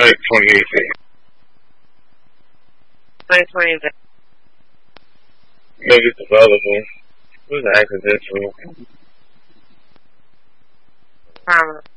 like 2018. 2020. Maybe it's available. It was an accidental.